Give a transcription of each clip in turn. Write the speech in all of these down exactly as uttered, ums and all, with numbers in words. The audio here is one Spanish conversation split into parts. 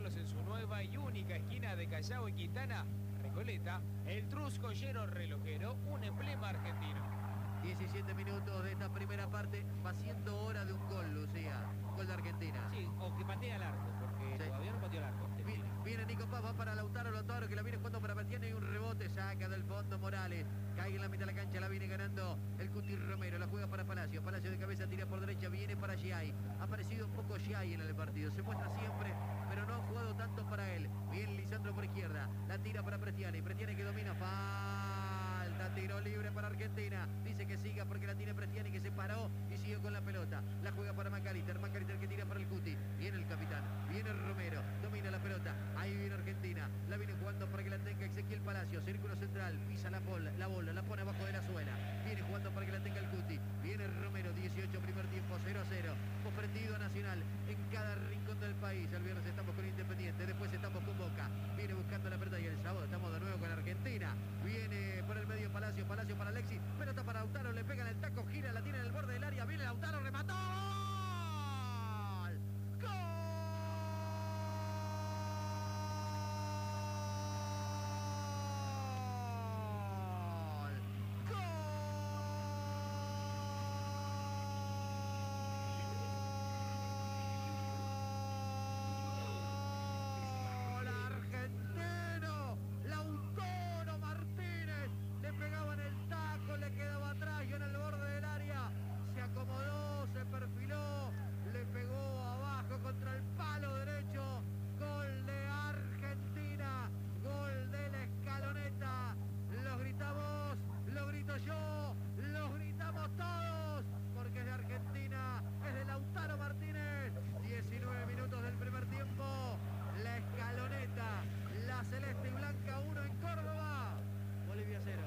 encontrarlos en su nueva y única esquina de Callao y Quintana, Recoleta, el Truscollero Relojero, un emblema argentino. diecisiete minutos de esta primera parte, va siendo hora de un gol, Lucía. Gol de Argentina. Sí, o que patea al arco, porque Sí. todavía no pateó al arco. Viene, viene Nico Paz, va para Lautaro, Lautaro que la viene jugando para Bertiani y un rebote, saca del fondo Morales. Cae en la mitad de la cancha, la viene ganando el Cuti Romero, la juega para Palacio. Palacio de cabeza, tira por derecha, viene para Giai. Ha aparecido un poco Giai en el partido, se muestra siempre, pero no ha jugado tanto para él. Bien Lisandro por izquierda, la tira para Prestiani, Prestiani que domina, falta, tiro libre para Argentina. Dice que siga porque la tiene Prestiani que se paró y siguió con la pelota. La juega para Macalister, Macalister que tira para el Cuti. Viene el capitán, viene Romero, domina la pelota. Ahí viene Argentina, la viene jugando para que la tenga Ezequiel Palacio, círculo central, pisa la bola, la bola, la pone abajo de la suela. Viene jugando para que la tenga el Cuti. Viene Romero, dieciocho primer tiempo, cero a cero. Hemos prendido a Nacional en cada rincón del país. El viernes estamos con Independiente, después estamos con Boca. Viene buscando la pelota y el sábado estamos de nuevo con Argentina. Viene por el medio Palacio, Palacio para Alexis, pelota para Lautaro, le pegan el taco, gira, la tiene en el borde del área, viene Lautaro, remató. Celeste y blanca uno en Córdoba, Bolivia cero.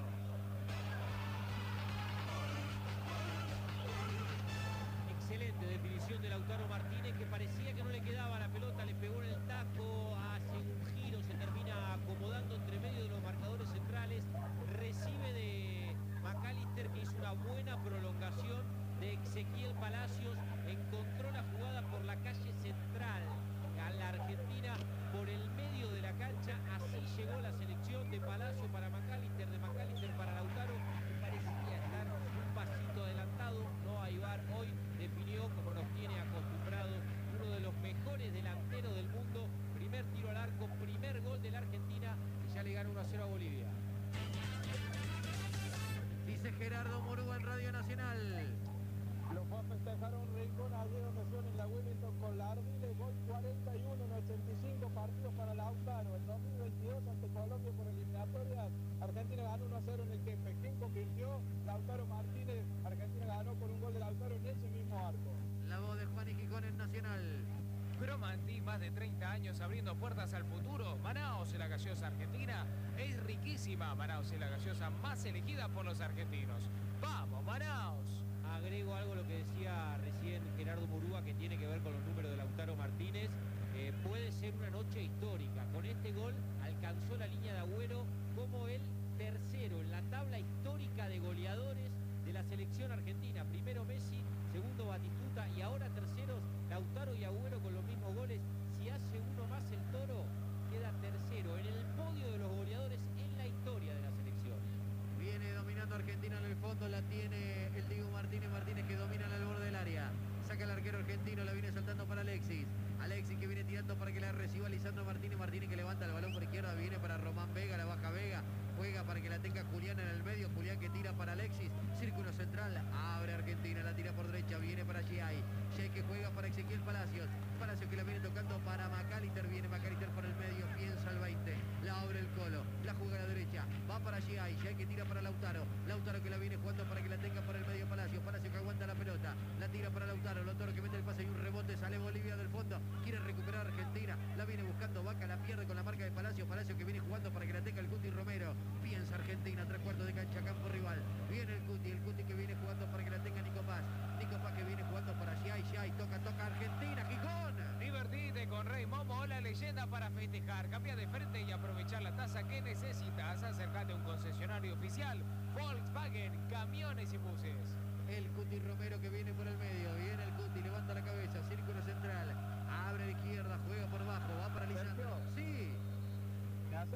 Excelente definición de Lautaro Martínez, que parecía que no le quedaba la pelota, le pegó en el taco, hace un giro, se termina acomodando entre medio de los marcadores centrales, recibe de Macalister, que hizo una buena prolongación de Ezequiel Palacios, encontró la jugada por la calle central a la Argentina por el medio de la cancha. Así llegó la selección de Palacio para Macalister, de Macalister para Lautaro, que parecía estar un pasito adelantado. No hay V A R hoy, definió como nos tiene acostumbrados uno de los mejores delanteros del mundo. Primer tiro al arco, primer gol de la Argentina y ya le gana uno a cero a Bolivia. Dice Gerardo Murúa en Radio Nacional. Lo fue a festejar un rincón ayer ocasión en la Wellington con la Ardiles, gol cuarenta y uno en ochenta y cinco partidos para Lautaro. El dos mil veintidós ante Colombia por eliminatorias, Argentina ganó uno a cero en el Kempes. ¿Quién convirtió? Lautaro Martínez. Argentina ganó por un gol de Lautaro en ese mismo arco. La voz de Juan y Gijón en Nacional. Cromanti, más de treinta años abriendo puertas al futuro. Manaos, la gaseosa argentina, es riquísima. Manaos es la gaseosa más elegida por los argentinos. ¡Vamos, Manaos! Agrego algo a lo que decía recién Gerardo Murúa, que tiene que ver con los números de Lautaro Martínez. Eh, puede ser una noche histórica. Con este gol alcanzó la línea de Agüero como el tercero en la tabla histórica de goleadores de la selección argentina. Primero Messi, segundo Batistuta y ahora terceros Lautaro y Agüero con los mismos goles. Si hace uno más el Toro, queda tercero en el podio de los goleadores en la historia de la selección. Viene dominando Argentina en el fondo, la tiene el Diego Martínez, Martínez que domina en el borde del área. Saca el arquero argentino, la viene saltando para Alexis. Alexis que viene tirando para que la reciba Lisandro Martínez. Martínez que levanta el balón por izquierda, viene para Román Vega, la baja Vega. Juega para que la tenga Julián en el medio. Julián que tira para Alexis. Círculo central, abre Argentina, la tira por derecha, viene para Giai. Giai que juega para Ezequiel Palacios. Palacios que la viene tocando para Macalister. Viene Macalister por el medio, piensa el veinte. La abre el Colo, la juega a la derecha. Va para Giai. Giai que tira para Lautaro. Lautaro que la viene jugando para que la tenga por el medio Palacios. Palacios que aguanta la pelota. La tira para Lautaro. Lautaro que mete el pase y un rebote. Sale Bolivia del fondo. Quiere recuperar Argentina. La viene buscando Vaca. La pierde con la marca de Palacios. Palacios que viene jugando para que la tenga el Cuti Romero. Piensa Argentina. Tres cuartos de cancha. Campo rival. Viene el Cuti. El Cuti que viene jugando para que la tenga Nico Paz. Nico Paz que viene jugando para Giai. Giai toca, toca Argentina. Gijón. Divertite con Rey Momo, la leyenda para festejar. Cambia de frente y aprovechar la tasa que necesitas. Acércate a un concesionario oficial. Volkswagen, camiones y buses. El Cuti Romero que viene por el medio. Viene el Cuti, levanta la cabeza. Círculo central. Abre de izquierda, juega por abajo. Va para Lisandro.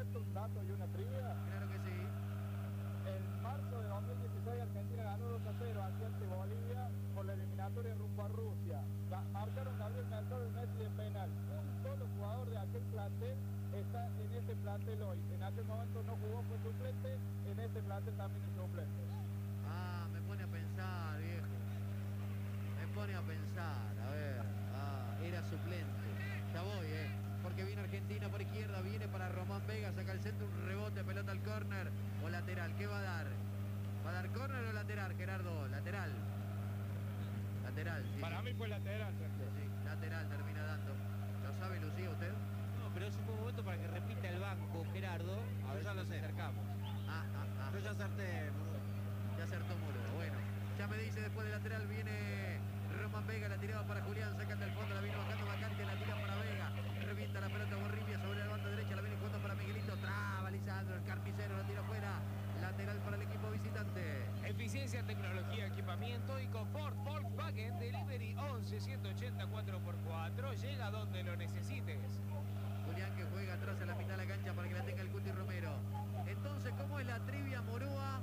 cuento un dato y una trivia? Claro que sí. En marzo de dos mil dieciséis Argentina ganó dos a cero aquí ante Bolivia por la eliminatoria rumbo a Rusia. Ga marcaron Gabriel Mercado y Messi de penal. Un solo jugador de aquel plantel está en este plantel hoy. En aquel momento no jugó, fue suplente, en este plantel también es suplente. Ah, me pone a pensar, viejo. Me pone a pensar, a ver. Ah, era suplente. Ya voy, eh. Porque viene Argentina por izquierda, viene para Román Vega, saca el centro, un rebote, pelota al córner o lateral. ¿Qué va a dar? ¿Va a dar córner o lateral, Gerardo? Lateral. Lateral, sí. Para mí fue lateral, Sergio. Sí, lateral termina dando. ¿Lo sabe, Lucía, usted? No, pero es un buen momento para que repita el banco, Gerardo. A ver ya si lo nos sé. acercamos. Ah, ah, ah. Yo ya acerté. Ya acertó Muro. Bueno, ya me dice después del lateral viene Román Vega, la tiraba para Julián, sacan del fondo, la viene bajando Bacante, la tira para Vega, revienta la pelota Borribia sobre la banda derecha, la viene jugando para Miguelito, traba Lisandro, el carnicero, la tira afuera, lateral para el equipo visitante. Eficiencia, tecnología, equipamiento y confort. Volkswagen Delivery once ciento ochenta cuatro por cuatro. Llega donde lo necesites. Julián que juega atrás a la mitad de la cancha para que la tenga el Cuti Romero. Entonces, ¿cómo es la trivia, Morúa?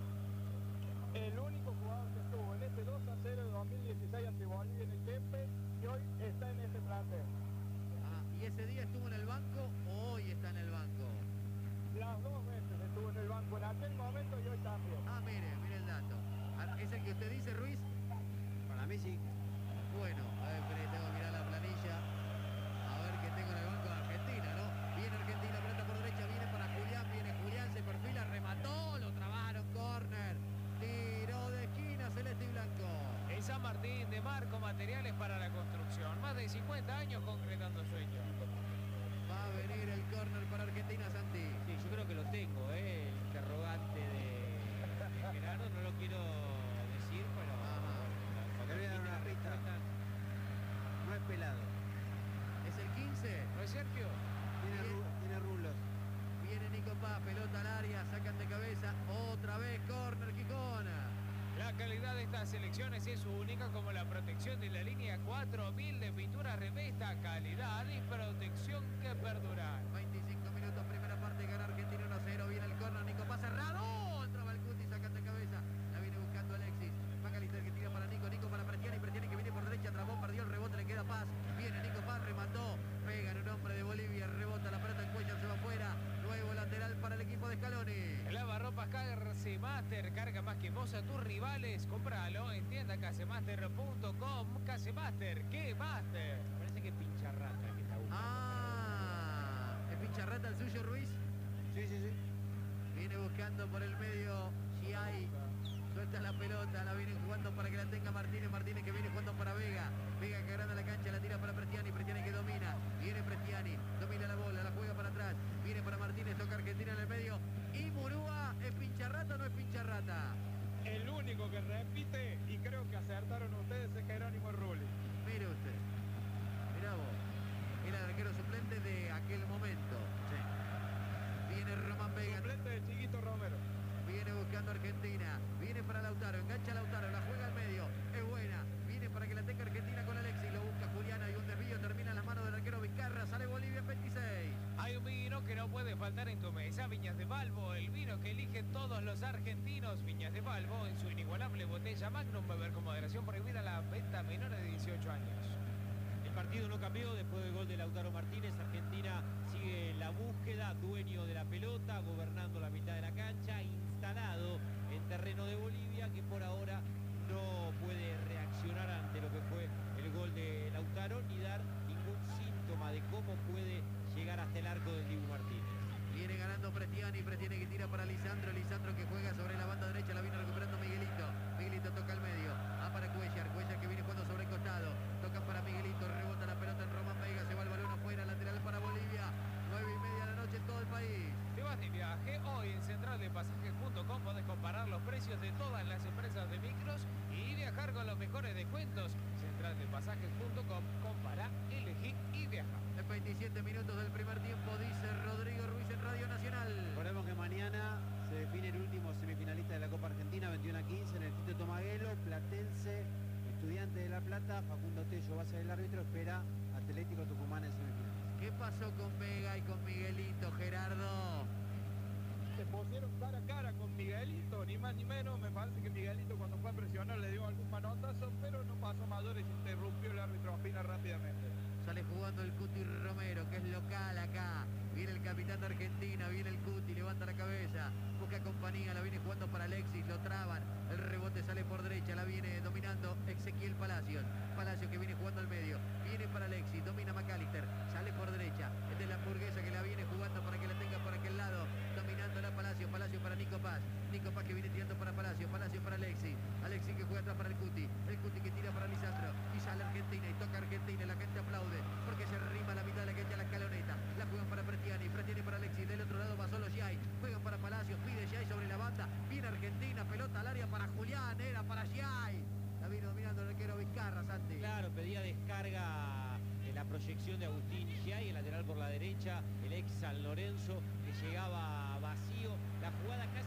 El único jugador que estuvo en este dos a cero de dos mil dieciséis ante Bolivia en el Kempe y hoy está en este plantel. Ah, ¿y ese día estuvo en el banco o hoy está en el banco? Las dos veces estuvo en el banco en aquel momento y hoy también. Ah, mire, mire el dato. Ah, ¿es el que usted dice, Ruiz? Para mí sí. Bueno, a ver, espere, tengo que mirar la planilla. A ver qué tengo en el banco de Argentina, ¿no? Viene Argentina, pelota por derecha, viene para Julián, viene Julián, se perfila, remató, lo trabaron, córner. Tiro de esquina, celeste y blanco. En San Martín de Marco, materiales para la construcción. Más de cincuenta años concretando sueños. Va a venir el córner para Argentina, Santi. Sí, yo creo que lo tengo, ¿eh? El interrogante de, de Gerardo, no lo quiero decir, pero... Ajá. Te voy a dar una pista. No es pelado. Es el quince. ¿No es Sergio? Tiene, Bien. ru tiene rulos. Viene Nico Paz, pelota al área, sacan de cabeza. Otra vez, córner, Quijona. La calidad de estas selecciones es única, como la protección de la línea cuatro mil de pintura revesta, calidad y protección que perduran. veinticinco minutos, primera parte, gana Argentina uno a cero. Viene el córner, Nico Paz cerrado. Entraba el Cuti, sacan de cabeza. La viene buscando Alexis. Macalister que tira para Nico, Nico para Prestiani. Prestiani que viene por derecha, trabó, perdió el rebote, le queda Paz. Viene Nico Paz, remató. Pega en un hombre de Bolivia, rebota la pelota en Cuellar, se va afuera. Nuevo lateral para el equipo de Scaloni. Lavarropas Casemaster, carga más que vos a tus rivales. Compralo en tienda casemaster punto com. Casemaster, ¿qué master? Parece que es pincharrata el que está buscando. Ah, ¿es pincharrata el suyo, Ruiz? Sí, sí, sí. Viene buscando por el medio Giai. Suelta la pelota, la viene jugando para que la tenga Martínez. Martínez que viene jugando para Vega. Vega que agranda la cancha, la tira para Prestiani. Prestiani que domina. Viene Prestiani, domina la bola, la juega para atrás. Viene para Martínez, toca Argentina en el medio. Y Murúa, ¿es pincharrata o no es pincharrata? El único que repite, y creo que acertaron ustedes, es Jerónimo Rulli. Mire usted. Mirá vos. Era el arquero suplente de aquel momento. Viene Román Vega. Suplente de Chiquito Romero. Viene buscando Argentina. Viene para Lautaro. Engancha Lautaro. La juega al medio. Es buena. Viene para que la tenga Argentina con Alexis. Lo busca Juliana y un desvío. Termina en las manos del arquero Vizcarra. Sale Bolivia en veintiséis. Hay un vino que no puede faltar en tu mesa. Viñas de Balbo, el vino que eligen todos los argentinos. Viñas de Balbo, en su inigualable botella Magnum. Beber con moderación, prohibida la venta a menores de dieciocho años. El partido no cambió después del gol de Lautaro Martínez. Argentina sigue en la búsqueda, dueño de la pelota, gobernando la mitad de la cancha, instalado en terreno de Bolivia, que por ahora no puede reaccionar ante lo que fue el gol de Lautaro, ni dar ningún síntoma de cómo puede llegar hasta el arco del Dibu Martínez. Viene ganando Prestiani. Prestiani que tira para Lisandro. Lisandro que juega sobre la banda derecha. La viene recuperando Miguelito. Miguelito toca al medio. Ah, para Cuellar. Cuellar que viene jugando sobre el costado. Toca para Miguelito. Rebota la pelota en Román Vega. Se va el balón afuera. Lateral para Bolivia. Nueve y media de la noche en todo el país. Te vas de viaje. Hoy en central de pasajes punto com podés comparar los precios de todas las empresas de micros y viajar con los mejores descuentos. central de pasajes punto com. Compara, elegí y viaja. En veintisiete minutos del primer tiempo, dice Rodrigo Ruiz en Radio Nacional. Recordemos que mañana se define el último semifinalista de la Copa Argentina, veintiuno a quince, en el Tito Tomaguelo. Platense, Estudiante de La Plata, Facundo Tello va a ser el árbitro, espera Atlético Tucumán en semifinales. ¿Qué pasó con Vega y con Miguelito, Gerardo? pusieron cara a cara con Miguelito, ni más ni menos. Me parece que Miguelito cuando fue a presionar le dio algún manotazo, pero no pasó mayores, interrumpió el árbitro Ospina rápidamente. Sale jugando el Cuti Romero, que es local acá. Viene el capitán de Argentina, viene el Cuti, levanta la cabeza, busca compañía, la viene jugando para Alexis, lo traban. El rebote sale por derecha, la viene dominando Ezequiel Palacios. Palacios que viene jugando al medio, viene para Alexis, domina McAllister, sale por derecha. Esta es la hamburguesa que la viene jugando para que la tenga por aquel lado, dominando la Palacios, Palacios para Nico Paz. Nico Paz que viene tirando para Palacios, Palacios para Alexis. Alexis que juega atrás para el Cuti, el Cuti que tira para Lisandro. Y sale Argentina y toca Argentina, la gente aplaude porque se arrima a la mitad de la cancha la escaloneta. La juegan para Pretiani, Pretiani para Alexis, del otro lado va solo Giai. Juegan para Palacios, pide Giai sobre la banda. Viene Argentina, pelota al área para Julián, era para Giai. La viene dominando el arquero Vizcarra, Santi. Claro, pedía descarga en la proyección de Agustín Giai, el lateral por la derecha, el ex San Lorenzo que llegaba vacío. La jugada acá